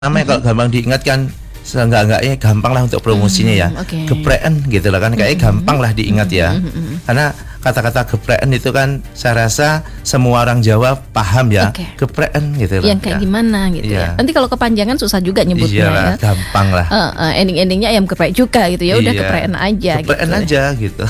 namanya kalau gampang diingat kan seenggak-enggaknya gampang lah untuk promosinya ya. Gepreken gitu lah kan, kayaknya gampang lah diingat ya. Karena kata-kata gepreken itu kan saya rasa semua orang Jawa paham ya. Gepreken gitu lah. Yang kayak gimana gitu ya. Nanti kalau kepanjangan susah juga nyebutnya ya. Gampang lah. Ending-endingnya ayam geprek juga gitu ya. Udah gepreken aja. Gepreken aja gitu.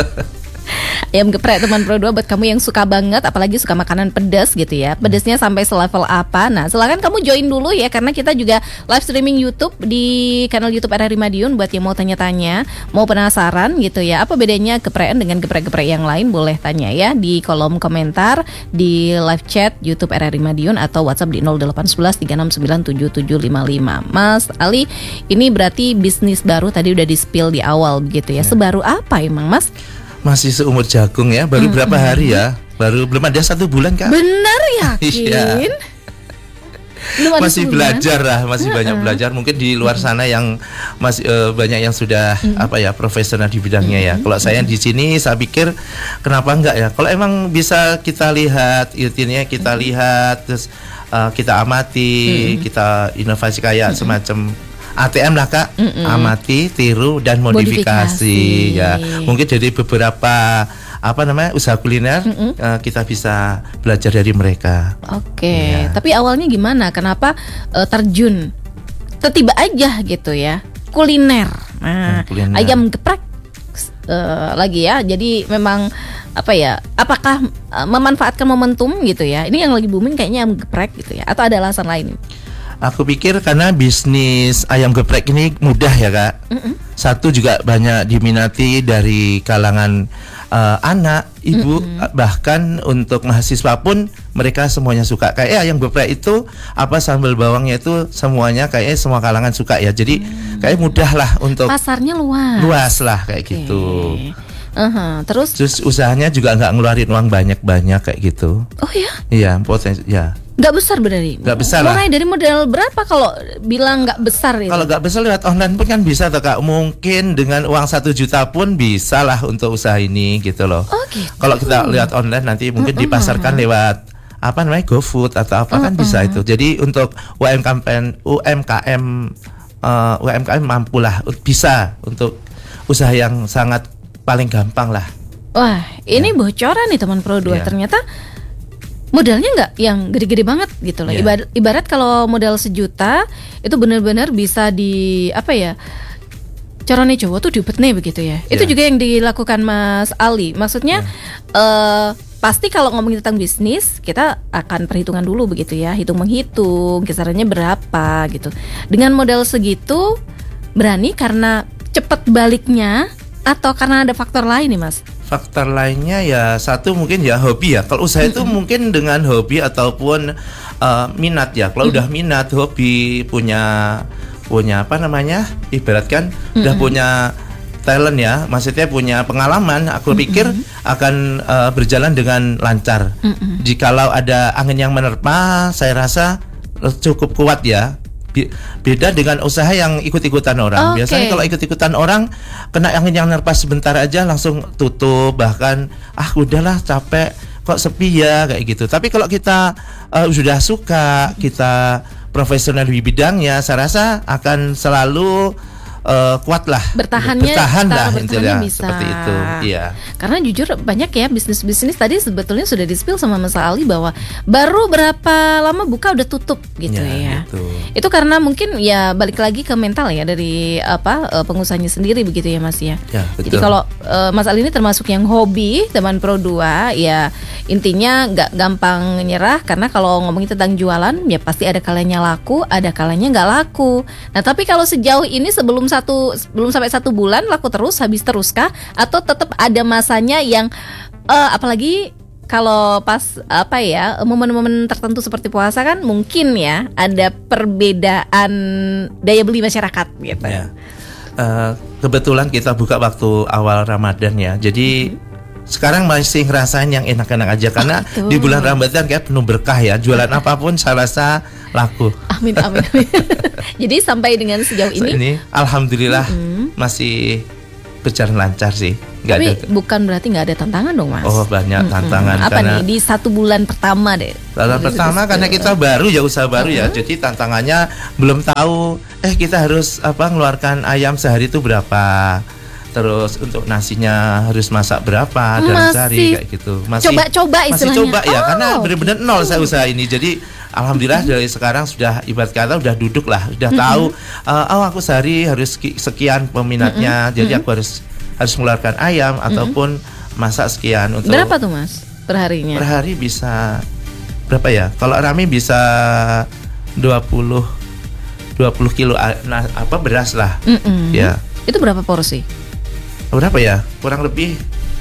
Ayam geprek teman Pro 2 buat kamu yang suka banget, apalagi suka makanan pedas gitu ya. Pedasnya sampai selevel apa? Nah, silakan kamu join dulu ya, karena kita juga live streaming YouTube di kanal YouTube RRI Madiun. Buat yang mau tanya-tanya, mau penasaran gitu ya, apa bedanya geprekan dengan geprek-geprek yang lain, boleh tanya ya di kolom komentar di live chat YouTube RRI Madiun atau WhatsApp di 0811 3697755. Mas Ali, ini berarti bisnis baru, tadi udah di-spill di awal begitu ya. Sebaru apa emang Mas? Masih seumur jagung ya, baru berapa hari ya, baru belum ada 1 bulan kan? Bener yakin? Masih belajar lah, masih banyak belajar. Mungkin di luar sana yang masih banyak yang sudah profesional di bidangnya ya. Kalau saya di sini, saya pikir kenapa enggak ya? Kalau emang bisa kita lihat, intinya kita lihat, terus kita amati, kita inovasi kayak semacam ATM lah Kak, amati, tiru dan modifikasi ya. Mungkin dari beberapa usaha kuliner kita bisa belajar dari mereka. Ya. Tapi awalnya gimana? Kenapa terjun tiba aja gitu ya kuliner? Kuliner. Ayam geprek lagi ya. Jadi memang apakah memanfaatkan momentum gitu ya? Ini yang lagi booming kayaknya ayam geprek gitu ya, atau ada alasan lain? Aku pikir karena bisnis ayam geprek ini mudah ya Kak. Satu juga banyak diminati dari kalangan anak, ibu, bahkan untuk mahasiswa pun mereka semuanya suka. Kayak ayam geprek itu sambal bawangnya itu semuanya kayaknya semua kalangan suka ya. Jadi kayak mudah lah untuk pasarnya luas lah kayak gitu. Terus usahanya juga nggak ngeluarin uang banyak-banyak kayak gitu. Oh ya? Iya, potensi ya. Nggak besar berarti? Nggak besar lah. Mulai dari modal berapa kalau bilang nggak besar itu? Kalau nggak besar lewat online pun kan bisa toh Kak. Mungkin dengan uang 1 juta pun bisa lah untuk usaha ini gitu loh. Oh gitu. Kalau kita lihat online nanti mungkin dipasarkan lewat GoFood atau apa kan bisa itu. Jadi untuk UMKM mampu lah, bisa untuk usaha yang sangat paling gampang lah. Wah, ini bocoran nih teman Pro 2. Ternyata modalnya nggak yang gede-gede banget gitu loh. Ibarat kalau modal 1 juta itu benar-benar bisa di carane Jawa tuh diupetne begitu ya. Itu juga yang dilakukan Mas Ali. Maksudnya pasti kalau ngomongin tentang bisnis kita akan perhitungan dulu begitu ya, hitung-menghitung kisarannya berapa gitu. Dengan modal segitu berani karena cepet baliknya atau karena ada faktor lain nih Mas? Faktor lainnya ya satu mungkin ya hobi ya. Kalau usaha itu mungkin dengan hobi ataupun minat ya. Kalau udah minat, hobi, punya ibaratkan udah punya talent ya, maksudnya punya pengalaman, aku pikir akan berjalan dengan lancar. Jikalau ada angin yang menerpa, saya rasa cukup kuat ya. Beda dengan usaha yang ikut-ikutan orang. Biasanya kalau ikut-ikutan orang kena angin yang nerpas sebentar aja langsung tutup, bahkan udahlah capek, kok sepi ya kayak gitu. Tapi kalau kita sudah suka, kita profesional di bidangnya, saya rasa akan selalu kuat lah, bertahan bisa seperti itu. Iya. Karena jujur banyak ya bisnis tadi sebetulnya sudah di-spill sama Mas Ali bahwa baru berapa lama buka udah tutup gitu ya. Gitu. Itu karena mungkin ya balik lagi ke mental ya dari pengusahanya sendiri begitu ya Mas ya. Jadi kalau Mas Ali ini termasuk yang hobi teman Pro 2 ya, intinya nggak gampang nyerah, karena kalau ngomongin tentang jualan ya pasti ada kalanya laku, ada kalanya nggak laku. Nah tapi kalau sejauh ini belum sampai 1 bulan laku terus, habis terus kah? Atau tetap ada masanya yang apalagi kalau pas momen-momen tertentu seperti puasa kan mungkin ya ada perbedaan daya beli masyarakat gitu. Kebetulan kita buka waktu awal Ramadan ya. Jadi sekarang masih ngerasain yang enak-enak aja, karena di bulan Ramadan kayak penuh berkah ya. Jualan apapun saya rasa laku. Amin. Jadi sampai dengan sejauh ini alhamdulillah masih berjalan lancar sih. Tapi bukan berarti nggak ada tantangan dong, Mas? Oh, banyak tantangan. Apa nih di 1 bulan pertama deh? Bulan pertama karena kita baru ya, usaha baru ya. Jadi tantangannya belum tahu. Kita harus ngeluarkan ayam sehari itu berapa. Terus untuk nasinya harus masak berapa dalam sehari kayak gitu. Masih coba-coba istilahnya. Masih coba ya, karena benar-benar nol saya usaha ini. Jadi alhamdulillah dari sekarang sudah ibarat kata udah duduk lah, udah tahu. Aku sehari harus sekian peminatnya. Jadi aku harus mengeluarkan ayam ataupun masak sekian untuk. Berapa tuh, Mas, perharinya? Per hari bisa berapa ya? Kalau rame bisa 20 kilo beras lah. Ya. Itu berapa porsi? Berapa ya? Kurang lebih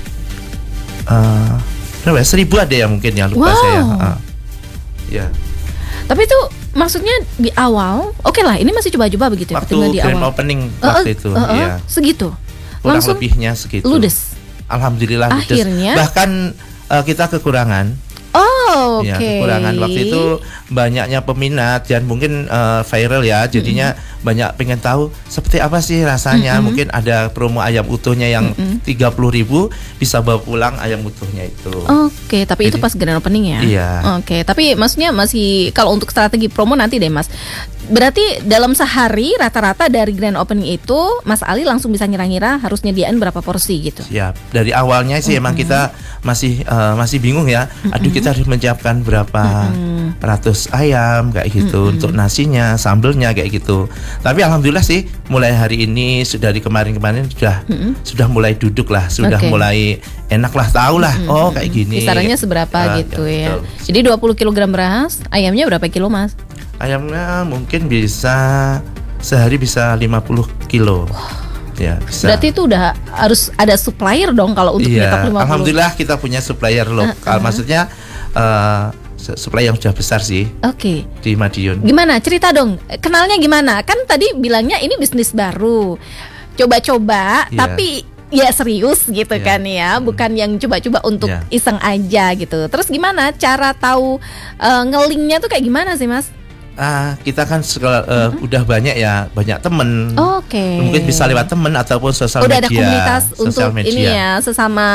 berapa ya? 1.000 ada ya mungkin ya, lupa saya. Ya. Tapi itu maksudnya di awal, oke lah, ini masih coba-coba begitu ya. Waktu grand opening waktu itu, ya. Segitu. Kurang lebihnya segitu. Ludes. Alhamdulillah ludes. Akhirnya. Bahkan kita kekurangan. Oh, oke. Ya, kekurangan waktu itu banyaknya peminat dan mungkin viral ya, jadinya banyak pengen tahu seperti apa sih rasanya. Mungkin ada promo ayam utuhnya yang 30.000 bisa bawa pulang ayam utuhnya itu. Oke, tapi jadi, itu pas grand opening ya. Iya. Oke, tapi maksudnya masih kalau untuk strategi promo nanti deh, Mas. Berarti dalam sehari rata-rata dari grand opening itu Mas Ali langsung bisa ngira-ngira harus nyediain berapa porsi gitu. Ya, dari awalnya sih emang kita masih bingung ya. Aduh, kita harus menyiapkan berapa ratus ayam kayak gitu untuk nasinya, sambelnya kayak gitu. Tapi alhamdulillah sih mulai hari ini sudah di kemarin-kemarin sudah mulai duduk lah, sudah mulai enak lah, tahu lah. Oh, kayak gini. Kisarannya seberapa gitu ya. Betul. Jadi 20 kg beras, ayamnya berapa kilo, Mas? Ayamnya mungkin bisa sehari bisa 50 kilo. Ya, bisa. Berarti itu udah harus ada supplier dong kalau untuk nyetok 50. Alhamdulillah kita punya supplier lokal. Maksudnya supplier yang sudah besar sih. Oke. Di Madiun. Gimana? Cerita dong. Kenalnya gimana? Kan tadi bilangnya ini bisnis baru. Coba-coba tapi ya serius gitu kan ya. Bukan yang coba-coba untuk iseng aja gitu. Terus gimana cara tahu nge-linknya tuh kayak gimana sih, Mas? Kita kan udah banyak ya, banyak temen. Mungkin bisa lewat temen ataupun sosial media. Udah ada komunitas untuk ini ya, sesama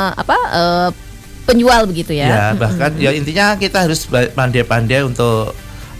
penjual begitu ya. Ya, bahkan ya intinya kita harus pandai-pandai untuk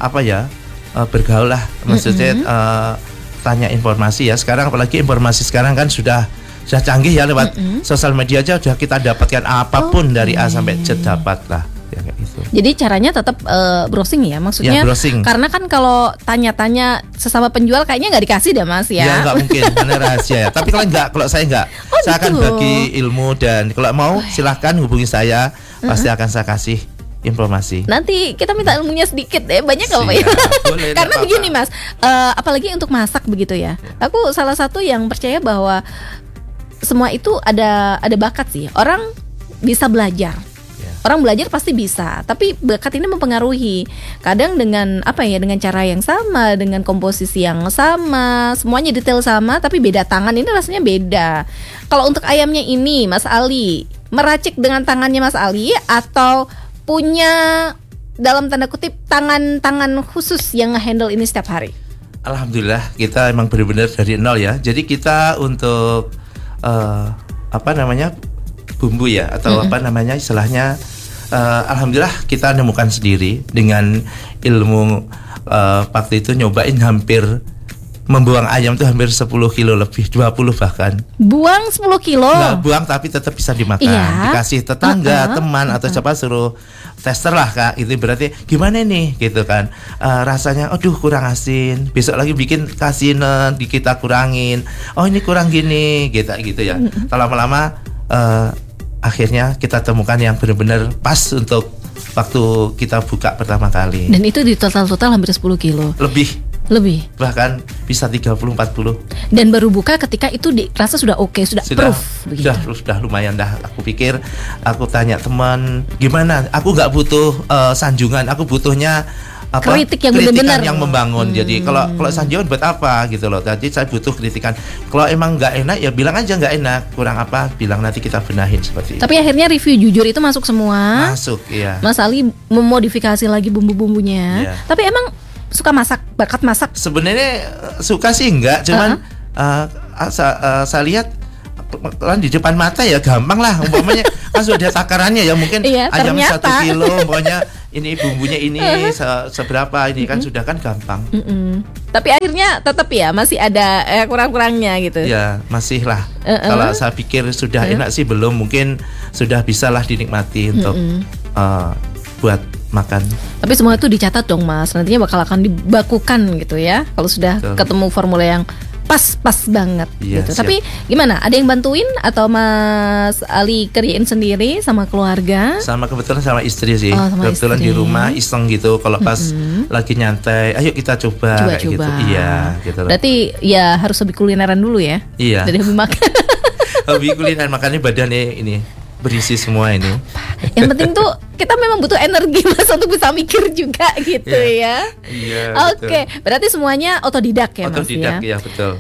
bergaul lah. Maksudnya tanya informasi ya. Sekarang apalagi informasi sekarang kan sudah canggih ya, lewat sosial media aja sudah kita dapatkan apapun dari A sampai Z dapat lah. Ya, kayak gitu. Jadi caranya tetap browsing ya, maksudnya browsing. Karena kan kalau tanya-tanya sesama penjual kayaknya nggak dikasih deh, Mas ya. Ya nggak mungkin, karena rahasia ya. Tapi kalau saya nggak, saya akan bagi ilmu dan kalau mau silahkan hubungi saya, pasti akan saya kasih informasi. Nanti kita minta ilmunya sedikit deh, banyak nggak Pak? Boleh. Karena begini Mas, apalagi untuk masak begitu ya. Aku salah satu yang percaya bahwa semua itu ada bakat sih. Orang bisa belajar. Orang belajar pasti bisa, tapi bakat ini mempengaruhi. Kadang dengan dengan cara yang sama, dengan komposisi yang sama, semuanya detail sama, tapi beda tangan ini rasanya beda. Kalau untuk ayamnya ini, Mas Ali meracik dengan tangannya Mas Ali atau punya dalam tanda kutip tangan khusus yang nge-handle ini setiap hari? Alhamdulillah kita emang benar-benar dari nol ya. Jadi kita untuk bumbu ya atau istilahnya alhamdulillah kita nemukan sendiri dengan ilmu waktu itu nyobain hampir membuang ayam tuh hampir 10 kilo lebih, 20 bahkan. Buang 10 kilo? Nggak buang tapi tetap bisa dimakan. Dikasih tetangga, teman atau siapa suruh tester lah Kak. Itu berarti gimana nih gitu kan. Rasanya aduh kurang asin. Besok lagi bikin kasinan, kita kurangin. Oh ini kurang gini gitu ya. Lama-lama akhirnya kita temukan yang benar-benar pas untuk waktu kita buka pertama kali. Dan itu di total hampir 10 kilo. Lebih. Bahkan bisa 30-40. Dan baru buka ketika itu rasa sudah oke, sudah proof begitu. Sudah lumayan dah. Aku pikir, aku tanya teman, gimana? Aku nggak butuh sanjungan, aku butuhnya kritikan yang membangun. Jadi kalau sanjungan buat apa gitu loh. Jadi saya butuh kritikan. Kalau emang nggak enak ya bilang aja nggak enak, kurang apa bilang, nanti kita benahin seperti itu. Tapi akhirnya review jujur itu masuk semua. Masuk, iya. Mas Ali memodifikasi lagi bumbu-bumbunya. Tapi emang suka masak, bakat masak? Sebenarnya suka sih enggak, cuman saya lihat di depan mata ya gampang lah, umpamanya kan sudah ada takarannya ya, mungkin ayam 1 kilo, pokoknya ini bumbunya ini seberapa ini kan sudah kan gampang. Tapi akhirnya tetap ya masih ada kurang-kurangnya gitu. Ya masih lah. Kalau saya pikir sudah enak sih belum, mungkin sudah bisa lah dinikmati untuk buat makan. Tapi semua itu dicatat dong Mas, nantinya bakal akan dibakukan gitu ya, kalau sudah ketemu formula yang pas banget gitu. Siap. Tapi gimana? Ada yang bantuin atau Mas Ali kerjain sendiri sama keluarga? Sama kebetulan sama istri sih. Kebetulan istri. Di rumah iseng gitu. Kalau pas lagi nyantai, ayo kita coba. Kayak gitu. Iya. Gitu. Berarti ya harus hobi kulineran dulu ya. Iya. Dari hobi makan. Hobi kulineran, makanya badannya ini berisi semua ini. Yang penting tuh kita memang butuh energi Mas untuk bisa mikir juga gitu ya. Iya. Oke, berarti semuanya otodidak ya Mas ya. Otodidak ya betul.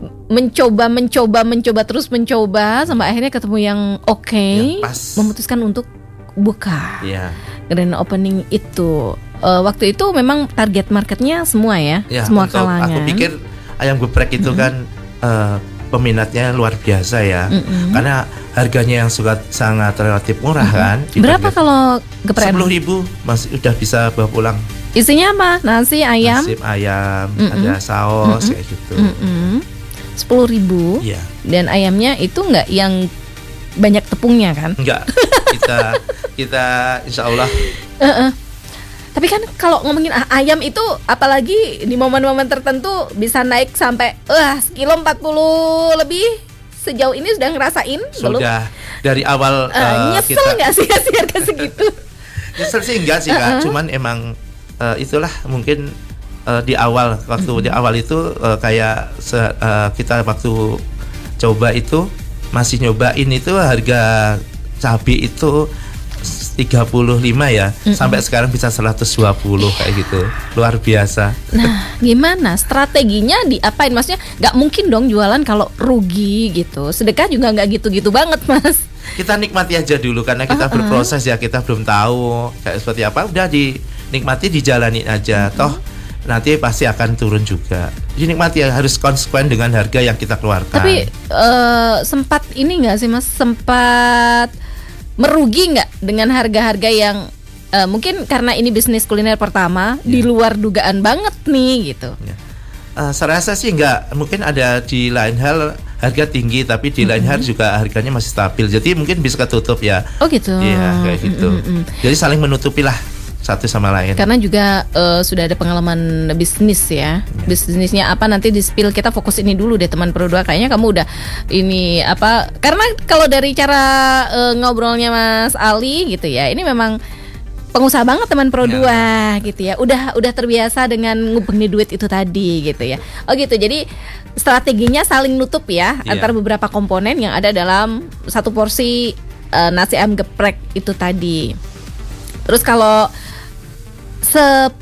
Mencoba terus mencoba sampai akhirnya ketemu yang oke, memutuskan untuk buka. Iya. Grand opening itu waktu itu memang target marketnya semua ya, semua kalangan. Aku pikir ayam geprek itu kan peminatnya luar biasa ya, karena harganya yang sangat relatif murah kan. Berapa kalau geprek? 10.000 masih udah bisa bawa pulang. Isinya apa? Nasi ayam? Nasi ayam, ada saus kayak gitu. 10.000. Iya. Dan ayamnya itu nggak yang banyak tepungnya kan? Enggak. Kita insya Allah. Tapi kan kalau ngomongin ayam itu apalagi di momen-momen tertentu bisa naik sampai sekilo 40 lebih. Sejauh ini sudah ngerasain belum? Sudah dari awal nyesel nggak sih harga segitu? Nyesel sih enggak sih Kak, cuman emang itulah mungkin di awal waktu di awal itu kayak kita waktu coba itu masih nyobain itu harga cabai itu 35 ya, sampai sekarang bisa 120 kayak gitu, luar biasa. Nah, gimana strateginya diapain? Maksudnya nggak mungkin dong jualan kalau rugi gitu. Sedekah juga nggak gitu-gitu banget Mas. Kita nikmati aja dulu karena kita berproses ya, kita belum tahu kayak seperti apa. Udah dinikmati, dijalanin aja. Toh nanti pasti akan turun juga. Dinikmati ya, harus konsekuen dengan harga yang kita keluarkan. Tapi sempat ini nggak sih Mas? Sempat merugi nggak dengan harga-harga yang mungkin karena ini bisnis kuliner pertama di luar dugaan banget nih gitu. Saya rasa sih nggak, mungkin ada di lain hal harga tinggi tapi di lain hal juga harganya masih stabil. Jadi mungkin bisa ketutup ya. Oh gitu. Iya kayak gitu. Jadi saling menutupi lah satu sama lain. Karena juga sudah ada pengalaman bisnis ya. Bisnisnya apa nanti di spill, kita fokus ini dulu deh teman Pro 2. Kayaknya kamu udah ini apa? Karena kalau dari cara ngobrolnya Mas Ali gitu ya, ini memang pengusaha banget teman Pro 2 gitu ya. Udah terbiasa dengan ngubengin duit itu tadi gitu ya. Oh gitu. Jadi strateginya saling nutup ya antara beberapa komponen yang ada dalam satu porsi nasi ayam geprek itu tadi. Terus kalau 10.000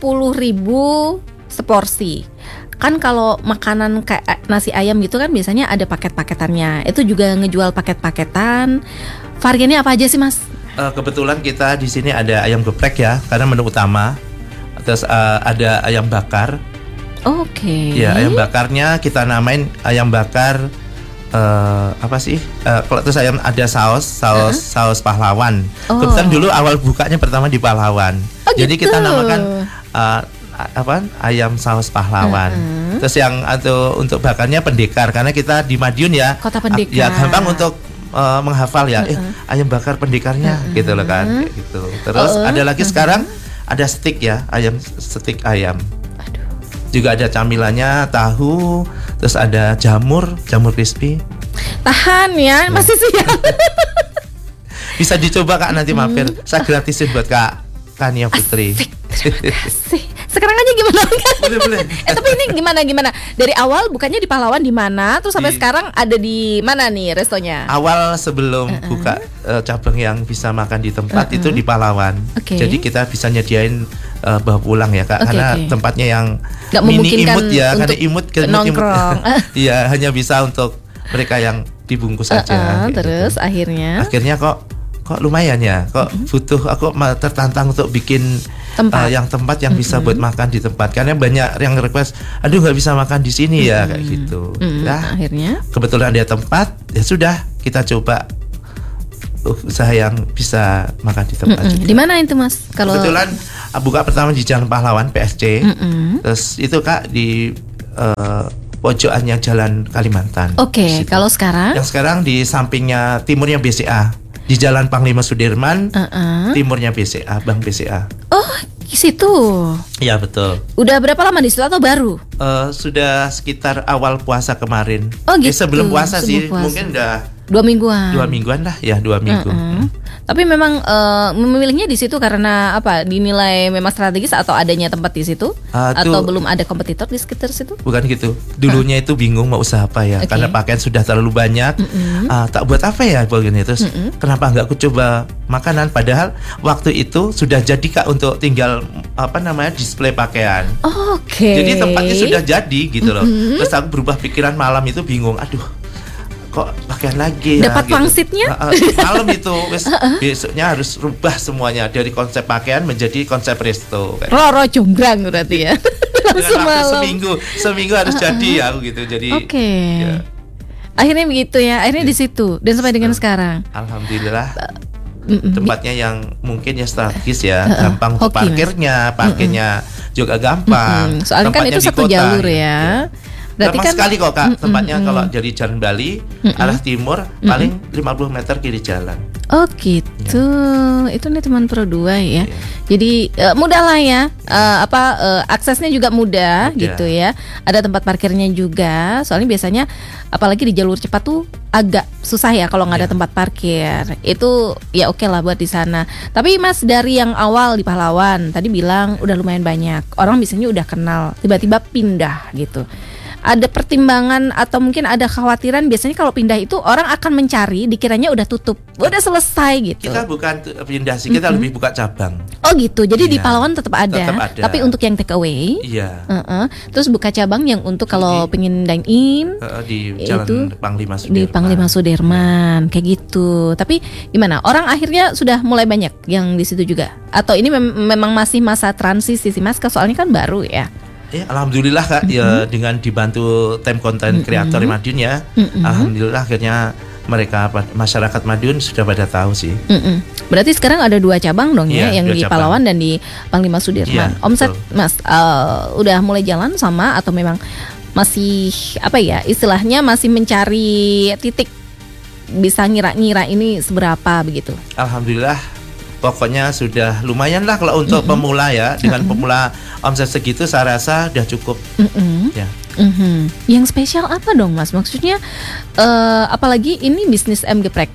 seporsi. Kan kalau makanan kayak nasi ayam gitu kan biasanya ada paket-paketannya. Itu juga ngejual paket-paketan. Variannya apa aja sih Mas? Kebetulan kita di sini ada ayam geprek ya, karena menu utama. Terus ada ayam bakar. Oke. Ya, ayam bakarnya kita namain ayam bakar apa sih? Kalau terus ayam ada saus pahlawan. Kebetulan dulu awal bukanya pertama di Pahlawan. Jadi kita namakan ayam saus pahlawan. Terus yang untuk bakarnya pendekar, karena kita di Madiun ya. Kota pendekar. Ya gampang untuk menghafal ya. Ayam bakar pendekarnya gitu loh kan. Kayak gitu. Terus ada lagi sekarang ada steak ya, ayam steak ayam. Juga ada camilannya, tahu, terus ada jamur crispy. Tahan ya, masih siap. Bisa dicoba Kak, nanti mampir. Saya gratisin buat Kak Kania Putri. Terima kasih. Sekarang aja gimana? Boleh. Tapi ini gimana? Dari awal bukannya di Pahlawan di mana? Terus sampai sekarang ada di mana nih restonya? Awal sebelum buka cabang yang bisa makan di tempat itu di Pahlawan. Jadi kita bisa nyediain bawa pulang ya Kak, karena tempatnya yang mini imut ya, karena imut nongkrong. Iya, hanya bisa untuk mereka yang dibungkus aja. Terus gitu. akhirnya kok lumayan ya, kok butuh, aku tertantang untuk bikin tempat yang bisa buat makan di tempat, karena banyak yang request, aduh nggak bisa makan di sini ya kayak gitu. Akhirnya kebetulan ada tempat, ya sudah kita coba usaha yang bisa makan di tempat juga. Di mana itu Mas? Kalau kebetulan buka pertama di Jalan Pahlawan PSC, terus itu Kak di pojokannya Jalan Kalimantan. Oke, kalau sekarang? Yang sekarang di sampingnya timurnya BCA, di Jalan Panglima Sudirman, timurnya BCA, Bank BCA. Oh, di situ. Iya betul. Udah berapa lama di situ atau baru? Sudah sekitar awal puasa kemarin. Oh gitu. Sebelum puasa sih, mungkin udah 2 mingguan. 2 mingguan lah ya, 2 minggu. Tapi memang memilihnya di situ karena apa? Dinilai memang strategis atau adanya tempat di situ? Atau belum ada kompetitor di sekitar situ? Bukan gitu. Dulunya itu bingung mau usaha apa ya, karena pakaian sudah terlalu banyak. Tak buat apa ya begini. Terus kenapa nggak aku coba makanan? Padahal waktu itu sudah jadi Kak untuk tinggal display pakaian. Oke. Jadi tempatnya sudah jadi gitu loh. Terus aku berubah pikiran malam itu bingung. Aduh, kok pakaian lagi ya, dapat gitu. pangsitnya malam itu besoknya harus rubah semuanya dari konsep pakaian menjadi konsep resto kayak. Roro jonggrang berarti ya. Langsung malam seminggu harus jadi ya gitu. Jadi ya. Akhirnya begitu ya. Akhirnya di situ dan sampai dengan sekarang alhamdulillah tempatnya yang mungkin ya strategis ya, gampang untuk parkirnya juga gampang. Soalnya kan itu satu jalur ya. Berarti kan sekali kok Kak tempatnya kalau dari Jalan Bali arah timur paling 50 meter kiri jalan. Oh gitu. Itu nih teman Pro 2 ya. Jadi mudah lah ya. Aksesnya juga mudah gitu ya. Ada tempat parkirnya juga. Soalnya biasanya apalagi di jalur cepat tuh agak susah ya kalau nggak ada tempat parkir. Itu ya oke lah buat di sana. Tapi Mas dari yang awal di Pahlawan tadi bilang udah lumayan banyak. Orang biasanya udah kenal, tiba-tiba pindah gitu. Ada pertimbangan atau mungkin ada khawatiran biasanya kalau pindah itu orang akan mencari dikiranya udah tutup, udah selesai gitu. Kita bukan pindah sih, kita lebih buka cabang. Oh gitu, jadi di Pahlawan tetap ada. Tapi untuk yang take away. Iya. Terus buka cabang yang untuk kalau pengen dine in di Jalan Panglima Sudirman. Di Panglima Sudirman kayak gitu. Tapi gimana? Orang akhirnya sudah mulai banyak yang di situ juga. Atau ini memang masih masa transisi sih Mas? Soalnya kan baru ya. Alhamdulillah Kak ya dengan dibantu tim konten kreator Madiun ya. Alhamdulillah akhirnya mereka masyarakat Madiun sudah pada tahu sih. Berarti sekarang ada 2 cabang dong ya, yang di Pahlawan dan di Panglima Sudirman. Omset Mas udah mulai jalan sama atau memang masih istilahnya masih mencari titik bisa ngira-ngira ini seberapa begitu? Alhamdulillah pokoknya sudah lumayan lah kalau untuk pemula ya. Dengan pemula omset segitu saya rasa udah cukup. Ya. Yang spesial apa dong Mas? Maksudnya apalagi ini bisnis M Geprek.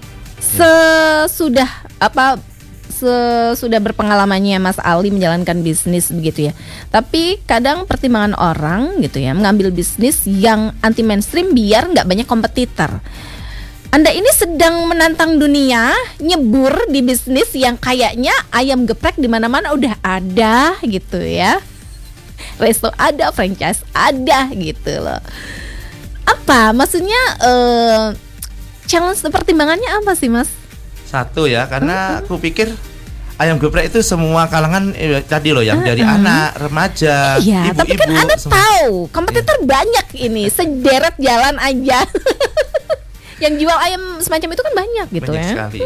Sesudah berpengalamannya Mas Ali menjalankan bisnis begitu ya. Tapi kadang pertimbangan orang gitu ya mengambil bisnis yang anti mainstream biar nggak banyak kompetitor. Anda ini sedang menantang dunia, nyebur di bisnis yang kayaknya ayam geprek di mana-mana udah ada gitu ya. Resto ada, franchise ada gitu loh. Apa maksudnya challenge pertimbangannya apa sih Mas? Satu ya, karena aku pikir ayam geprek itu semua kalangan tadi loh yang dari anak, remaja, ibu-ibu. Tapi kan Anda tahu kompetitor banyak ini, sederet jalan aja. Yang jual ayam semacam itu kan banyak gitu banyak ya. Sekali.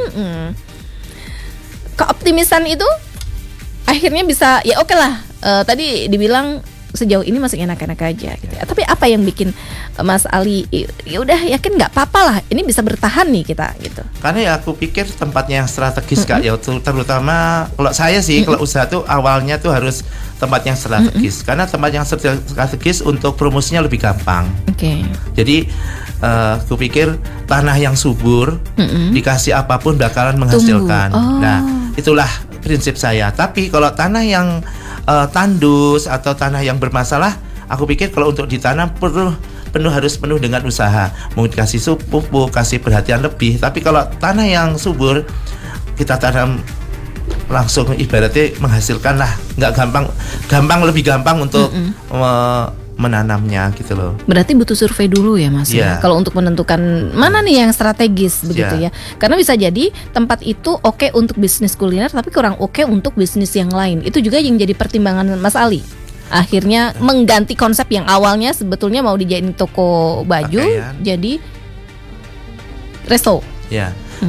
Keoptimisan itu akhirnya bisa ya oke lah. Tadi dibilang sejauh ini masih enak-enak aja gitu. Tapi apa yang bikin Mas Ali ya udah yakin nggak apa-apa lah ini bisa bertahan nih kita gitu. Karena ya aku pikir tempatnya yang strategis Kak ya, terutama kalau saya sih kalau usaha tuh awalnya tuh harus tempat yang strategis. Karena tempat yang strategis untuk promosinya lebih gampang. Jadi aku pikir tanah yang subur dikasih apapun bakalan menghasilkan. Nah itulah prinsip saya. Tapi kalau tanah yang tandus atau tanah yang bermasalah, aku pikir kalau untuk ditanam harus penuh dengan usaha. Mungkin kasih pupuk, kasih perhatian lebih. Tapi kalau tanah yang subur kita tanam langsung ibaratnya menghasilkan lah. Lebih gampang untuk menanamnya gitu loh. Berarti butuh survei dulu ya Mas ya. Kalau untuk menentukan mana nih yang strategis begitu ya. Karena bisa jadi tempat itu oke untuk bisnis kuliner tapi kurang oke untuk bisnis yang lain. Itu juga yang jadi pertimbangan Mas Ali. Akhirnya mengganti konsep yang awalnya sebetulnya mau dijadiin toko baju jadi resto. Ya.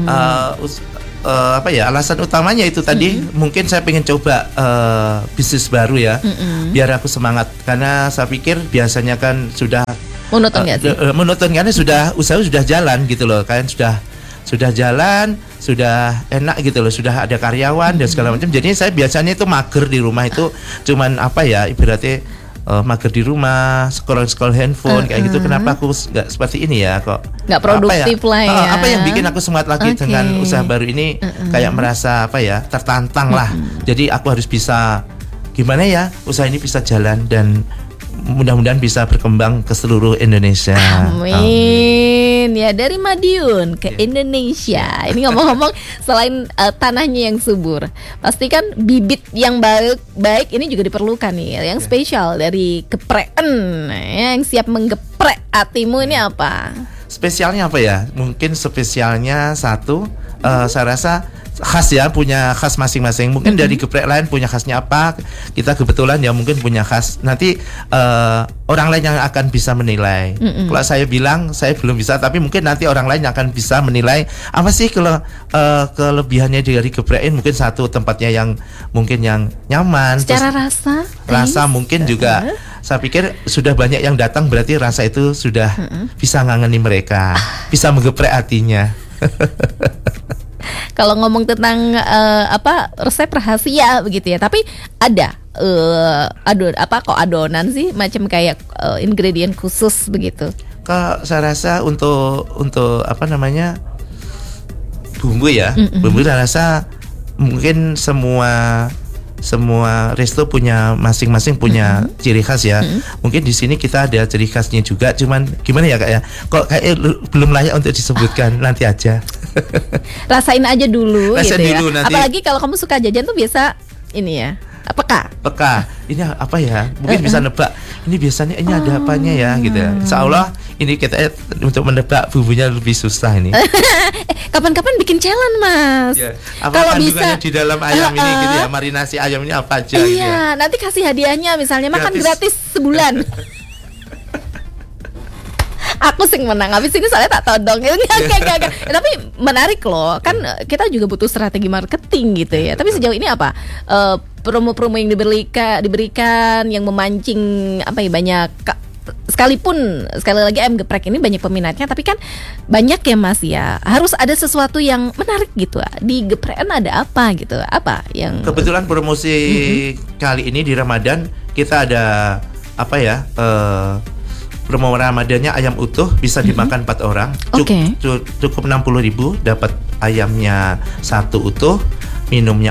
Alasan utamanya itu tadi mungkin saya pengen coba bisnis baru ya, biar aku semangat, karena saya pikir biasanya kan sudah monoton nggak sih? Monoton karena usaha sudah jalan gitu loh, kan sudah jalan, sudah enak gitu loh, sudah ada karyawan dan segala macam. Jadi saya biasanya itu mager di rumah itu, cuman ibaratnya mager di rumah, scroll handphone kayak gitu. Kenapa aku nggak seperti ini ya, kok nggak produktif lah ya? Apa yang bikin aku semangat lagi dengan usaha baru ini, kayak merasa tertantang lah. Jadi aku harus bisa gimana ya, usaha ini bisa jalan dan mudah-mudahan bisa berkembang ke seluruh Indonesia. Amin. Ya, dari Madiun ke Indonesia. Ini ngomong-ngomong, selain tanahnya yang subur, pasti kan bibit yang baik ini juga diperlukan nih. Yang spesial dari gepreken, yang siap menggeprek hatimu ini apa? Spesialnya apa ya? Mungkin spesialnya satu, saya rasa khas ya, punya khas masing-masing. Mungkin dari geprek lain punya khasnya apa, kita kebetulan ya mungkin punya khas. Nanti orang lain yang akan bisa menilai. Kalau saya bilang saya belum bisa, tapi mungkin nanti orang lain yang akan bisa menilai apa sih kalau kelebihannya dari geprekin. Mungkin satu, tempatnya yang mungkin yang nyaman. Secara rasa mungkin juga saya pikir sudah banyak yang datang, berarti rasa itu sudah bisa ngangeni mereka, bisa menggeprek hatinya. Kalau ngomong tentang resep rahasia begitu ya, tapi ada adonan sih, macam kayak ingredient khusus begitu. Kalau saya rasa untuk bumbu ya, bumbu saya rasa mungkin semua resto punya masing-masing punya ciri khas ya. Mungkin di sini kita ada ciri khasnya juga, cuman gimana ya Kak ya? Kok kayak belum layak untuk disebutkan, nanti aja. Rasain aja dulu gitu ya. Nanti. Apalagi kalau kamu suka jajan tuh biasa ini ya. Peka. Ini apa ya? Mungkin bisa nebak. Ini biasanya ini ada apanya ya gitu ya. Insyaallah ini kita untuk menebak bumbunya lebih susah ini. Kapan-kapan bikin challenge Mas. Ya, kalau bisa di dalam ayam ini gitu ya, marinasi ayam ini apa aja gitu ya. Nanti kasih hadiahnya misalnya makan gratis sebulan. Aku sing menang, habis ini soalnya tak todong. Enggak. Tapi menarik loh, kan kita juga butuh strategi marketing gitu ya. Tapi sejauh ini apa promo-promo yang diberikan yang memancing banyak, sekalipun sekali lagi ayam geprek ini banyak peminatnya, tapi kan banyak ya Mas ya, harus ada sesuatu yang menarik gitu. Di geprekan ada apa gitu? Apa yang kebetulan promosi kali ini di Ramadan kita ada promo Ramadannya ayam utuh bisa dimakan 4 orang. Cukup 60.000 dapat ayamnya 1 utuh, minumnya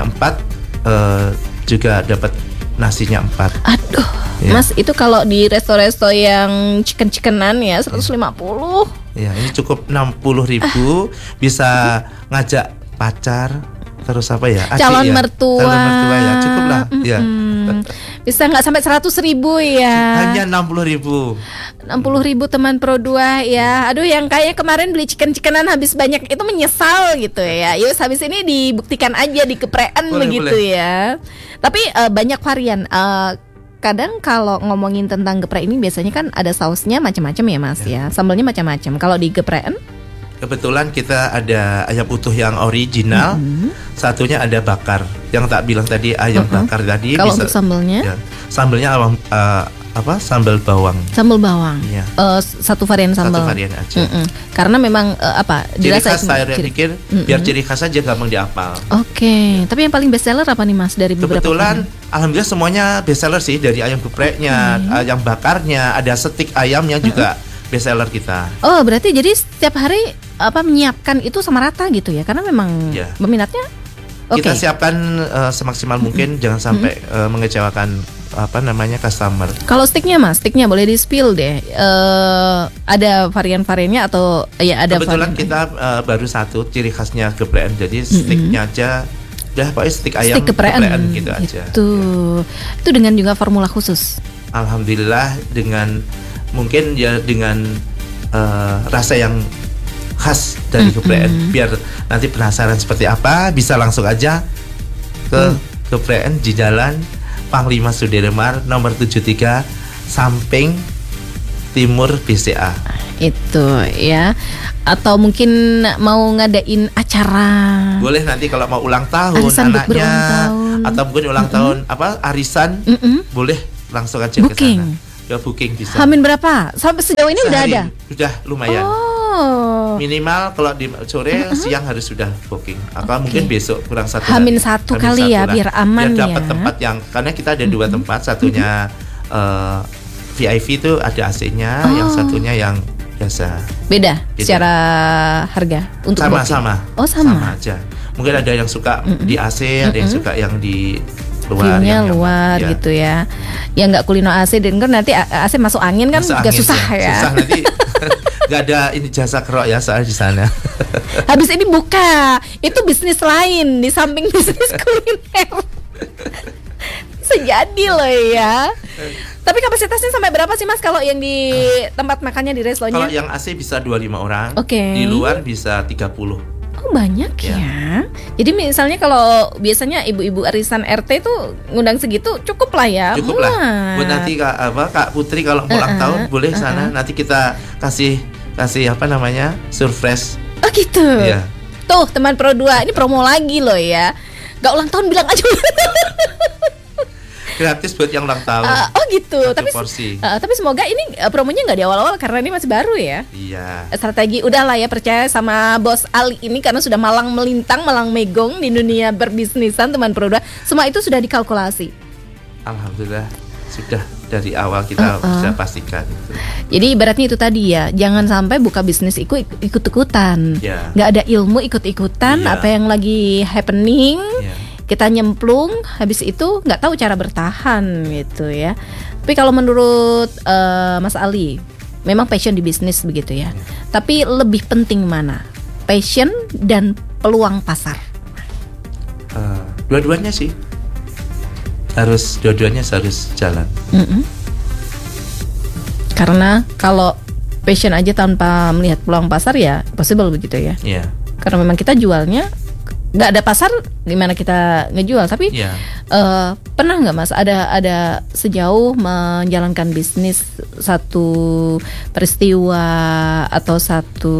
4, juga dapat nasinya 4. Aduh, ya. Mas, itu kalau di resto-resto yang chicken-chickenan ya 150. Ya, ini cukup 60.000 bisa ngajak pacar, terus calon mertua ya, cukup lah ya. Bisa nggak sampai 100.000 ya? Hanya 60.000 teman Pro 2 ya. Aduh, yang kayak kemarin beli chicken-chickenan habis banyak itu menyesal gitu ya. Yus, habis ini dibuktikan aja di geprekan begitu boleh. Ya. Tapi banyak varian. Kadang kalau ngomongin tentang geprek ini biasanya kan ada sausnya macam-macam ya Mas ya. Sambalnya macam-macam. Kalau di geprekan? Kebetulan kita ada ayam utuh yang original, satunya ada bakar. Yang tak bilang tadi ayam bakar tadi. Kalau untuk sambalnya? Ya, sambalnya sambal bawang. Sambal bawang. Ya. Satu varian sambal. Satu varian aja. Karena memang ciri khas saya pikir biar ciri khas aja gampang dihafal. Oke. Tapi yang paling best seller apa nih Mas dari beberapa? Kebetulan alhamdulillah semuanya best seller sih, dari ayam gepreknya, ayam bakarnya, ada stik ayamnya juga best seller kita. Oh, berarti jadi setiap hari menyiapkan itu sama rata gitu ya? Karena memang peminatnya. Kita siapkan semaksimal mungkin, jangan sampai mengecewakan customer. Kalau sticknya Mas, sticknya boleh di-spill deh. Ada varian-variannya atau ya ada? Kebetulan kita baru satu ciri khasnya geprekan, jadi sticknya aja udah pakai stick ayam geprekan gitu aja. Itu dengan juga formula khusus. Alhamdulillah dengan mungkin ya dengan rasa yang khas dari geprekan. Biar nanti penasaran seperti apa, bisa langsung aja ke geprekan di Jalan Panglima Sudirman nomor 73 samping timur BCA. Itu ya. Atau mungkin mau ngadain acara. Boleh nanti kalau mau ulang tahun arisan anaknya tahun. Atau mungkin ulang tahun arisan, boleh langsung aja ke sana. Ya booking bisa. Hamin berapa? Sampai sejauh ini udah ada? Sudah lumayan. Minimal kalau di sore siang harus sudah booking. Atau mungkin besok kurang satu. Hamin satu kali ya biar aman biar ya. dapat tempat yang karena kita ada 2 tempat, satunya VIP itu ada AC-nya, yang satunya yang biasa. Beda secara harga untuk sama-sama. Oh sama aja. Mungkin ada yang suka di AC, ada yang suka yang di luar, view-nya luar ya. Gitu ya. Yang nggak kulino AC dan kan nanti AC masuk angin kan juga susah ya. Susah nanti. Gak ada ini jasa kerok ya soal di sana. Habis ini buka, itu bisnis lain di samping bisnis kuliner. Sejadi loh ya. Tapi kapasitasnya sampai berapa sih Mas kalau yang di tempat makannya di restonya? Kalau yang AC bisa 25 orang, di luar bisa 30. Oh banyak ya. Jadi misalnya kalau biasanya ibu-ibu arisan RT itu ngundang segitu cukup lah ya. Cukup lah. Buat nanti Kak Putri kalau ulang tahun boleh sana. Nanti kita kasih surprise. Oh gitu. Iya. Tuh teman Pro 2 ini promo lagi loh ya. Gak ulang tahun bilang aja. Gratis buat yang ulang tahun. Oh gitu. Tapi semoga ini promonya nggak di awal-awal karena ini masih baru ya. Iya. Strategi udahlah ya, percaya sama Bos Ali ini karena sudah malang melintang, malang megong di dunia berbisnisan teman Pro 2. Semua itu sudah dikalkulasi. Alhamdulillah sudah dari awal kita sudah pastikan itu. Jadi ibaratnya itu tadi ya, jangan sampai buka bisnis ikut-ikutan. Nggak ada ilmu ikut-ikutan apa yang lagi happening. Kita nyemplung, habis itu nggak tahu cara bertahan gitu ya. Tapi kalau menurut Mas Ali, memang passion di bisnis begitu ya. Tapi lebih penting mana? Passion dan peluang pasar? Dua-duanya sih. Dua-duanya harus jalan. Karena kalau passion aja tanpa melihat peluang pasar ya possible begitu ya. Karena memang kita jualnya nggak ada pasar, gimana kita ngejual? Tapi pernah nggak Mas ada sejauh menjalankan bisnis satu peristiwa atau satu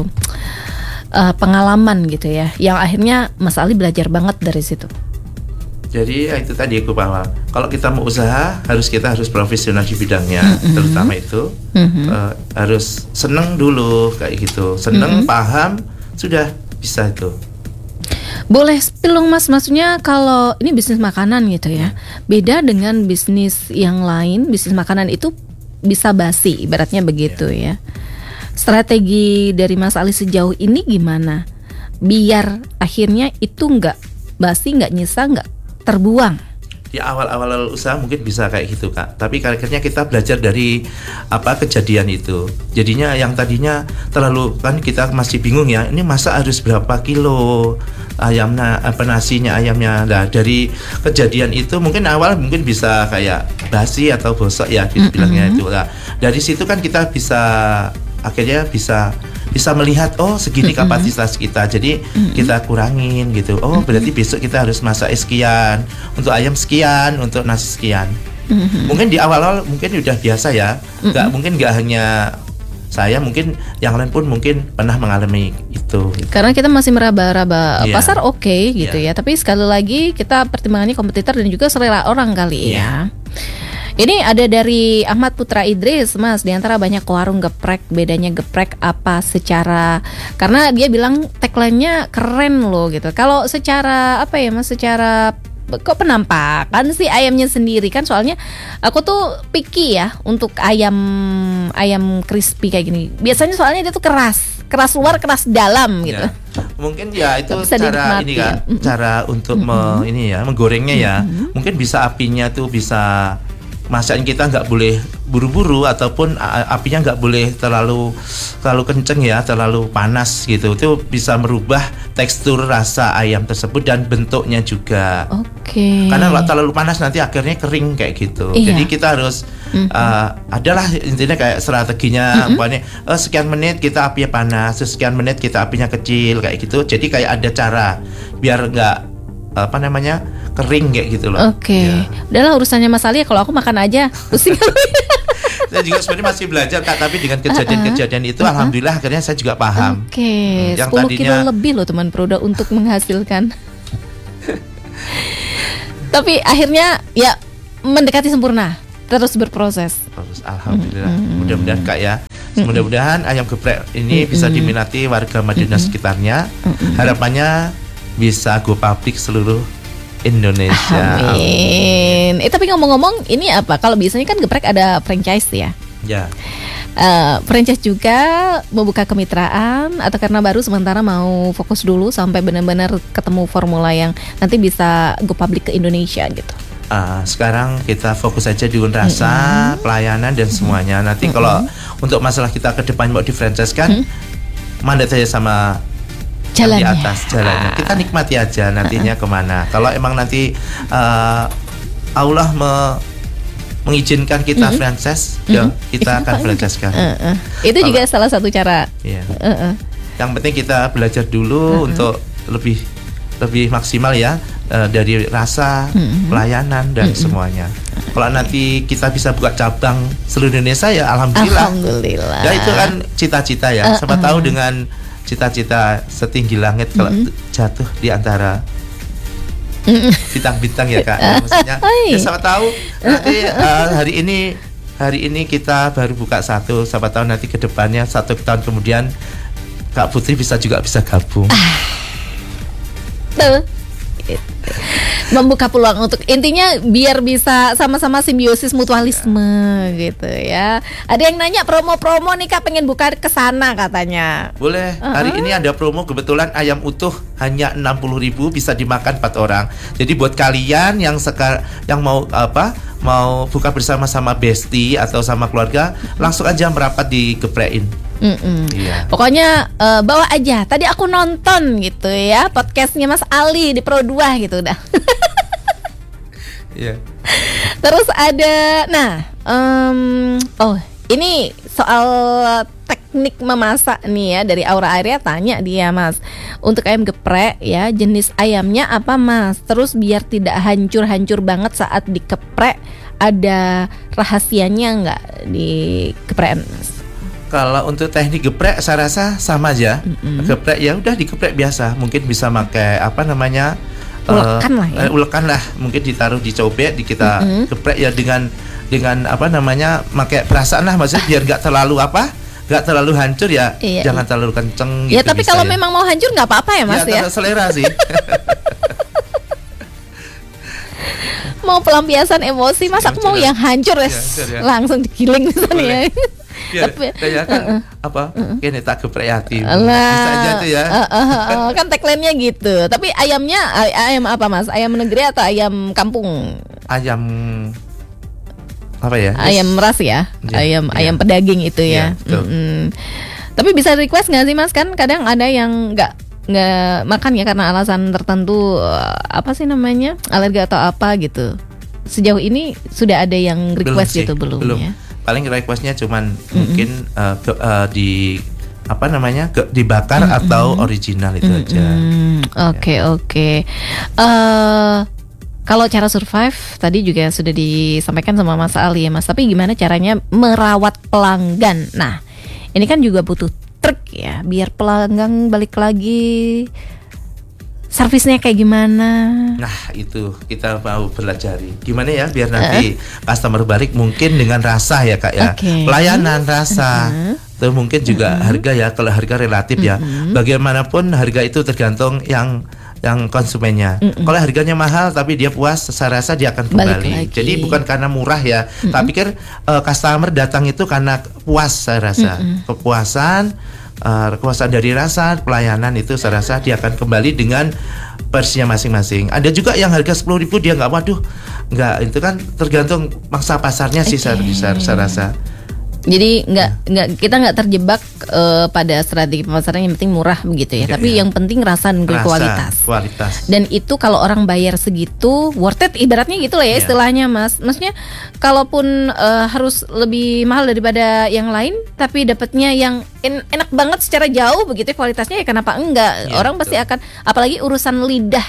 pengalaman gitu ya, yang akhirnya Mas Ali belajar banget dari situ? Jadi itu tadi aku bahwa kalau kita mau usaha kita harus profesional di bidangnya, terutama itu harus seneng dulu kayak gitu, paham, sudah bisa itu. Boleh spill dong Mas, maksudnya kalau ini bisnis makanan gitu ya, beda dengan bisnis yang lain. Bisnis makanan itu bisa basi, ibaratnya begitu ya. Strategi dari Mas Ali sejauh ini gimana? Biar akhirnya itu nggak basi, nggak nyisa, nggak terbuang. Di awal-awal usaha mungkin bisa kayak gitu Kak, tapi akhirnya kita belajar dari kejadian itu. Jadinya yang tadinya terlalu kan kita masih bingung ya, ini masa harus berapa kilo ayamnya, nasinya ayamnya. Nah dari kejadian itu mungkin awal bisa kayak basi atau bosok ya bilangnya itu. Nah, dari situ kan kita akhirnya bisa melihat segini kapasitas kita, jadi kita kurangin gitu. Berarti besok kita harus masak sekian, untuk ayam sekian, untuk nasi sekian. Mungkin di awal-awal mungkin udah biasa ya, nggak hanya saya, mungkin yang lain pun mungkin pernah mengalami itu gitu. Karena kita masih meraba-raba pasar gitu ya, tapi sekali lagi kita pertimbangannya kompetitor dan juga selera orang kali ya. Ini ada dari Ahmad Putra Idris, Mas. Di antara banyak warung geprek, bedanya geprek apa secara, karena dia bilang tagline-nya keren loh gitu. Kalau secara apa ya Mas, secara kok penampakan sih ayamnya sendiri kan, soalnya aku tuh picky ya untuk ayam crispy kayak gini. Biasanya soalnya dia tuh keras luar, keras dalam gitu. Mungkin ya itu cara ini kan, cara untuk menggorengnya ya. Mungkin bisa apinya tuh bisa, masakan kita nggak boleh buru-buru ataupun apinya nggak boleh terlalu kenceng ya, terlalu panas gitu. Itu bisa merubah tekstur rasa ayam tersebut dan bentuknya juga. Karena kalau terlalu panas nanti akhirnya kering kayak gitu. Jadi kita harus adalah intinya kayak strateginya, sekian menit kita apinya panas, sekian menit kita apinya kecil kayak gitu. Jadi kayak ada cara biar nggak kering kayak gitu loh. Udahlah urusannya Mas Ali, kalau aku makan aja pusing. Saya juga sebenarnya masih belajar Kak, tapi dengan kejadian-kejadian itu alhamdulillah akhirnya saya juga paham. Oke, 10 kilo lebih loh teman Proda untuk menghasilkan. Tapi akhirnya ya mendekati sempurna, terus berproses. Terus alhamdulillah. Mudah-mudahan Kak ya. Mudah-mudahan ayam geprek ini bisa diminati warga Madinah sekitarnya. Harapannya bisa go public seluruh Indonesia. Amin. Tapi ngomong-ngomong, ini apa? Kalau biasanya kan geprek ada franchise ya. Ya. Franchise juga membuka kemitraan atau karena baru sementara mau fokus dulu sampai benar-benar ketemu formula yang nanti bisa go public ke Indonesia gitu. Sekarang kita fokus aja di rasa, pelayanan dan semuanya. Nanti kalau untuk masalah kita ke depan mau di franchise kan, mandat saya sama jalannya. Di atas jalannya. Kita nikmati aja nantinya kemana. Kalau emang nanti Allah mengizinkan kita franchise, ya kita akan franchise-kan. Itu juga salah satu cara. Iya. Yang penting kita belajar dulu untuk lebih maksimal ya, dari rasa, pelayanan dan semuanya. Kalau nanti kita bisa buka cabang seluruh Indonesia ya alhamdulillah. Ya itu kan cita-cita ya. Siapa tahu dengan cita-cita setinggi langit kalau jatuh di antara bintang-bintang ya Kak. Ya, maksudnya ya siapa tahu nanti hari ini kita baru buka satu, siapa tahu nanti ke depannya 1 tahun kemudian Kak Putri bisa gabung. Membuka peluang untuk intinya biar bisa sama-sama simbiosis mutualisme gitu ya. Ada yang nanya promo-promo nih Kak, pengen buka ke sana katanya. Boleh. Hari ini ada promo kebetulan ayam utuh hanya 60.000 bisa dimakan 4 orang. Jadi buat kalian yang mau buka bersama-sama bestie atau sama keluarga, langsung aja merapat di Geprekin. Iya. Pokoknya bawa aja. Tadi aku nonton gitu ya podcastnya Mas Ali di Pro 2 gitu udah. Iya. Terus ada, ini soal teknik memasak nih ya, dari Aura Arya tanya dia Mas, untuk ayam geprek ya jenis ayamnya apa Mas? Terus biar tidak hancur banget saat dikeprek, ada rahasianya nggak di geprek Mas? Kalau untuk teknik geprek saya rasa sama aja. Geprek ya udah digeprek biasa, mungkin bisa pakai ulekan lah ya. Ulekan lah, mungkin ditaruh di cobek, kita geprek ya dengan pakai perasaan lah, maksudnya biar nggak terlalu hancur ya. Iya, jangan terlalu kenceng ya gitu. Tapi kalau memang mau hancur nggak apa-apa ya Mas ya. Selera sih. Mau pelampiasan emosi, Mas aku mau yang hancur ya. Langsung digiling misalnya ya. Tapi kayaknya tak geprek hati. Bisa aja tuh ya. Kan tagline-nya gitu. Tapi ayamnya ayam apa Mas? Ayam negeri atau ayam kampung? Ayam apa ya? Ayam ras ya. Ayam pedaging itu ya. Tapi bisa request nggak sih Mas? Kan kadang ada yang nggak makan ya karena alasan tertentu, alergi atau apa gitu. Sejauh ini sudah ada yang request gitu belum ya? Paling requestnya cuman mungkin dibakar atau original itu aja. Oke. Kalau cara survive tadi juga sudah disampaikan sama Mas Ali ya Mas. Tapi gimana caranya merawat pelanggan? Nah, ini kan juga butuh trik ya, biar pelanggan balik lagi. Servisnya kayak gimana? Nah itu kita mau pelajari. Gimana ya biar nanti customer balik mungkin dengan rasa ya Kak ya. Pelayanan, rasa. Itu mungkin juga harga ya. Kalau harga relatif ya. Bagaimanapun harga itu tergantung yang konsumennya. Kalau harganya mahal tapi dia puas, saya rasa dia akan kembali. Jadi bukan karena murah ya. Tapi customer datang itu karena puas, saya rasa. Kepuasan dari rasa, pelayanan itu saya rasa dia akan kembali dengan versinya masing-masing. Ada juga yang harga 10.000 dia nggak, itu kan tergantung mangsa pasarnya sih saya rasa. Jadi kita nggak terjebak pada strategi pemasaran yang penting murah begitu ya. Tapi yang penting rasa dan kualitas. Dan itu kalau orang bayar segitu worth it ibaratnya gitu lah ya istilahnya Mas. Maksudnya kalaupun harus lebih mahal daripada yang lain tapi dapatnya yang enak banget secara jauh begitu kualitasnya ya kenapa enggak? Orang pasti akan, apalagi urusan lidah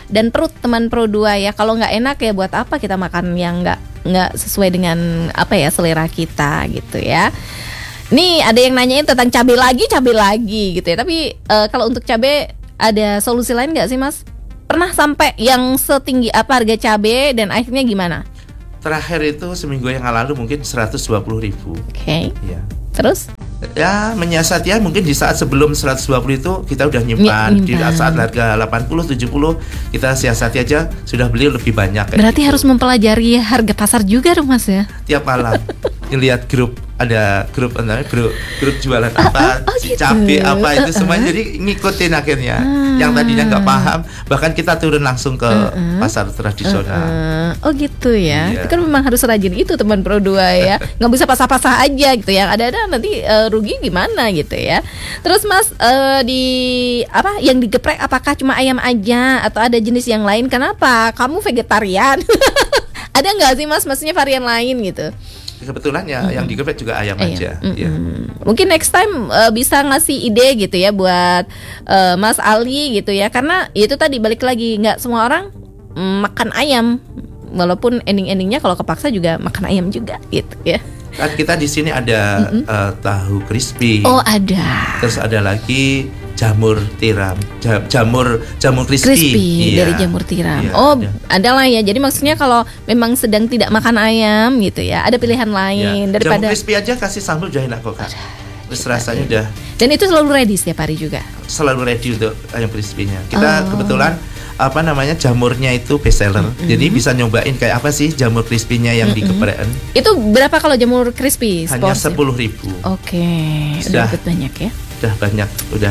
dan perut teman Pro 2 ya. Kalau nggak enak ya buat apa kita makan yang nggak sesuai dengan apa ya selera kita gitu ya. Nih ada yang nanyain tentang cabai lagi gitu ya. Tapi kalau untuk cabai ada solusi lain nggak sih Mas? Pernah sampai yang setinggi apa harga cabai dan akhirnya gimana? Terakhir itu seminggu yang lalu mungkin 120.000. Oke. Ya. Terus? Ya menyiasat ya, mungkin di saat sebelum 120 itu kita udah nyimpan. Di saat harga 80, 70 kita siasati aja sudah beli lebih banyak. Berarti gitu. Harus mempelajari harga pasar juga dong Mas ya? Tiap malam ngelihat ada grup jualan apa, gitu. cabai apa itu semuanya, jadi ngikutin akhirnya. Yang tadinya nggak paham, bahkan kita turun langsung ke pasar tradisional. Oh gitu ya. Itu kan memang harus rajin itu teman Pro 2 ya. Nggak bisa pasah-pasah aja gitu ya. Ada nanti rugi gimana gitu ya. Terus Mas di apa yang digeprek apakah cuma ayam aja atau ada jenis yang lain? Kenapa kamu vegetarian? Ada nggak sih Mas maksudnya varian lain gitu? Kebetulan ya yang digeprek juga ayam aja. Ya. Mungkin next time bisa ngasih ide gitu ya buat Mas Ali gitu ya, karena itu tadi balik lagi nggak semua orang makan ayam, walaupun ending-endingnya kalau kepaksa juga makan ayam juga gitu ya. Kan kita di sini ada tahu crispy. Oh ada. Terus ada lagi jamur tiram, jamur crispy iya. Dari jamur tiram. Iya, oh, ada lah ya. Jadi maksudnya kalau memang sedang tidak makan ayam gitu ya, ada pilihan lain daripada jamur crispy aja kasih sambal udah enak kok Kak. Terus rasanya udah. Dan itu selalu ready setiap hari juga. Selalu ready untuk ayam crispy-nya. Kita kebetulan apa namanya jamurnya itu best seller. Jadi bisa nyobain kayak apa sih jamur crispy-nya yang digeprek. Itu berapa kalau jamur crispy? Hanya 10.000. Oke. Udah banyak ya. Udah banyak,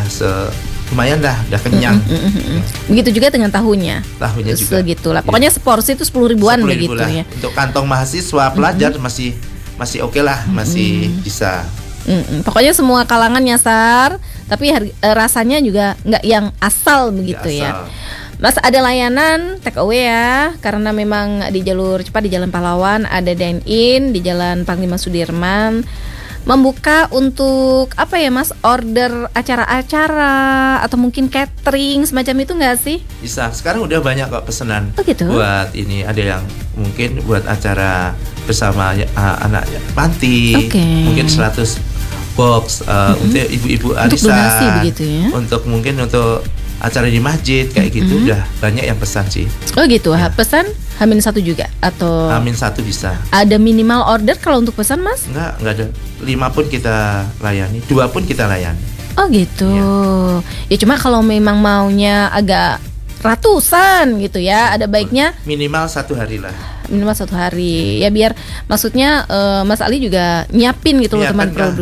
lumayan dah, udah kenyang. Begitu juga dengan tahunya juga. Segitulah. Pokoknya seporsi itu 10 ribuan begitu lah. Ya. Untuk kantong mahasiswa pelajar masih oke lah, masih bisa. Pokoknya semua kalangan nyasar, tapi rasanya juga nggak yang asal begitu ya. Mas ada layanan take away ya, karena memang di jalur cepat di Jalan Pahlawan, ada dine in di Jalan Panglima Sudirman. Membuka untuk apa ya Mas, order acara-acara atau mungkin catering semacam itu nggak sih? Bisa, sekarang udah banyak kok pesanan. Gitu? Buat ini ada yang mungkin buat acara bersama anak panti, mungkin 100 box untuk ibu-ibu arisan, untuk donasi begitu ya? Untuk mungkin untuk acara di masjid kayak gitu udah banyak yang pesan sih. Oh gitu, ya. Pesan H-1 juga atau H-1 bisa. Ada minimal order kalau untuk pesan Mas? Enggak ada. 5 pun kita layani, 2 pun kita layani. Oh gitu. Ya cuma kalau memang maunya agak ratusan gitu ya, ada baiknya minimal 1 hari lah. Minimal 1 hari. Ya biar maksudnya Mas Ali juga nyiapin gitu loh teman Pro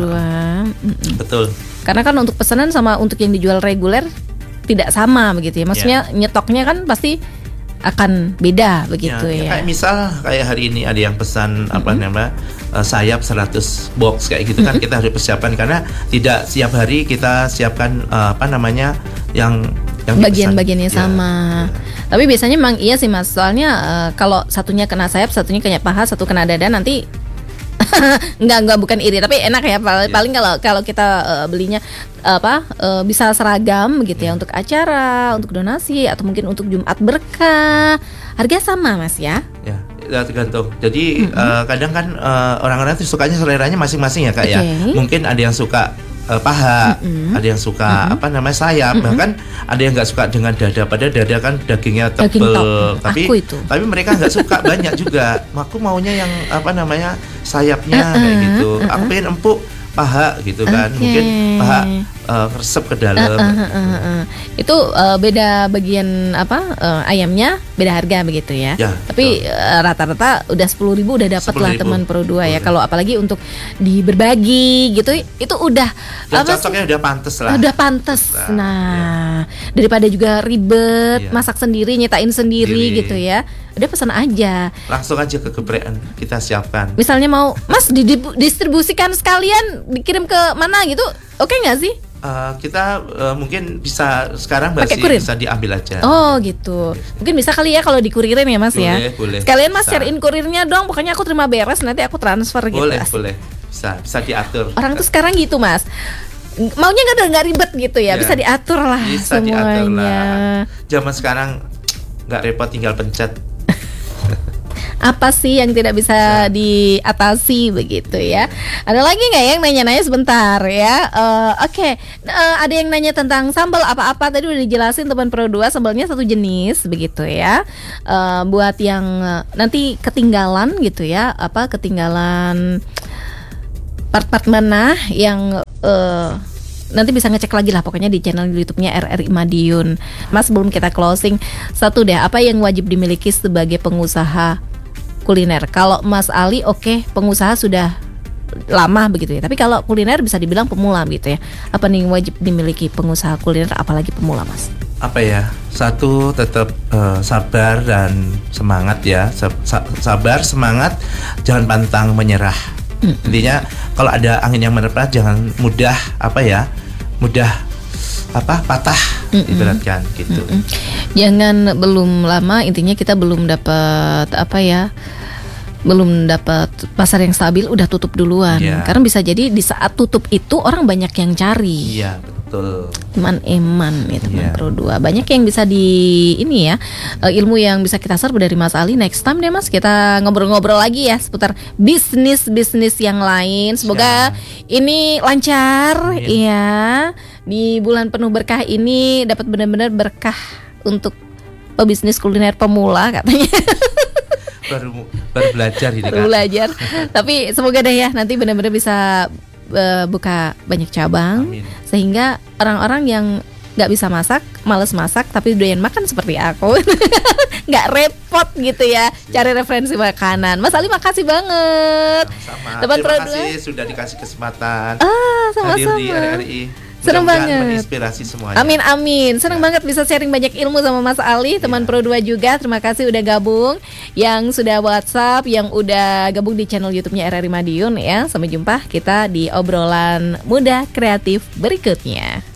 2. Betul. Karena kan untuk pesanan sama untuk yang dijual reguler tidak sama begitu ya. Maksudnya nyetoknya kan pasti akan beda begitu ya. Kayak misal kayak hari ini ada yang pesan apa namanya sayap 100 box kayak gitu kan, kita harus persiapan karena tidak setiap hari kita siapkan apa namanya yang bagian-bagiannya sama. Tapi biasanya memang iya sih Mas. Soalnya kalau satunya kena sayap, satunya kena paha, satu kena dada nanti enggak bukan iri tapi enak ya paling kalau kita belinya bisa seragam gitu ya, untuk acara, untuk donasi atau mungkin untuk Jumat Berkah, harga sama Mas ya. Ya tergantung. Jadi kadang kan orang-orang itu sukanya seleranya masing-masing ya Kak ya. Mungkin ada yang suka paha, ada yang suka apa namanya sayap, bahkan ada yang nggak suka dengan dada. Padahal dada kan dagingnya tebel, tapi mereka nggak suka banyak juga. Aku maunya yang apa namanya sayapnya kayak gitu. Aku pengen empuk paha gitu kan, mungkin paha resep ke dalam. Itu beda bagian ayamnya beda harga begitu ya. Tapi rata-rata udah 10.000 udah dapat lah teman Pro 2 ya. Kalau apalagi untuk berbagi gitu itu udah cocoknya udah pantes lah. Udah pantes. Nah, daripada juga ribet masak sendiri, nyetain sendiri gitu ya. Udah pesan aja. Langsung aja ke gebrekan kita siapkan. Misalnya mau Mas didistribusikan sekalian dikirim ke mana gitu, oke nggak sih? Kita mungkin bisa sekarang bisa diambil aja. Oh gitu. Mungkin bisa kali ya kalau dikuririn ya Mas ya. Boleh. Sekalian Mas share-in kurirnya dong. Pokoknya aku terima beres nanti aku transfer gitu. Boleh. Bisa diatur. Orang tuh sekarang gitu Mas. Maunya nggak ribet gitu ya. Bisa diatur lah bisa semuanya. Diatur lah. Zaman sekarang nggak repot, tinggal pencet. Apa sih yang tidak bisa diatasi begitu ya? Ada lagi nggak yang nanya-nanya sebentar ya? Oke. Ada yang nanya tentang sambal apa-apa, tadi udah dijelasin teman Pro 2, sambalnya satu jenis begitu ya. Buat yang nanti ketinggalan gitu ya, ketinggalan part-part mana yang nanti bisa ngecek lagi lah pokoknya di channel YouTube-nya RRI Madiun. Mas, sebelum kita closing, satu deh, apa yang wajib dimiliki sebagai pengusaha kuliner? Kalau Mas Ali pengusaha sudah lama begitu ya. Tapi kalau kuliner bisa dibilang pemula gitu ya. Apa nih yang wajib dimiliki pengusaha kuliner apalagi pemula, Mas? Apa ya? Satu, tetap sabar dan semangat ya. Sabar, semangat, jangan pantang menyerah. Intinya kalau ada angin yang menerpa jangan mudah patah ibaratkan gitu. Jangan belum lama, intinya kita belum dapat belum dapat pasar yang stabil udah tutup duluan. Karena bisa jadi di saat tutup itu orang banyak yang cari. Iya, betul. Eman ya teman Pro 2. Banyak yang bisa ilmu yang bisa kita serve dari Mas Ali. Next time deh Mas, kita ngobrol-ngobrol lagi ya seputar bisnis yang lain. Semoga ini lancar ya. Di bulan penuh berkah ini dapat benar-benar berkah untuk pebisnis kuliner pemula katanya. baru belajar ini kan. Belajar. Tapi semoga deh ya nanti benar-benar bisa buka banyak cabang. Amin. Sehingga orang-orang yang nggak bisa masak, males masak tapi doyan makan seperti aku, nggak repot gitu ya cari referensi makanan. Mas Ali makasih banget. Sama-sama. Terima kasih sudah dikasih kesempatan hadir di RRI. Senang banget menginspirasi semuanya. Amin. Senang banget bisa sharing banyak ilmu sama Mas Ali, teman Pro 2 juga. Terima kasih udah gabung, yang sudah WhatsApp, yang udah gabung di channel YouTube-nya RRI Madiun ya. Sampai jumpa kita di obrolan muda kreatif berikutnya.